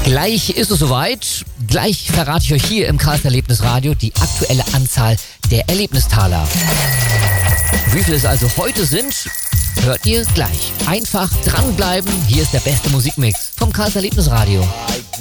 Gleich ist es soweit. Gleich verrate ich euch hier im Karls Erlebnisradio die aktuelle Anzahl der Erlebnistaler. Wie viele es also heute sind, hört ihr gleich. Einfach dranbleiben. Hier ist der beste Musikmix vom Karls Erlebnisradio.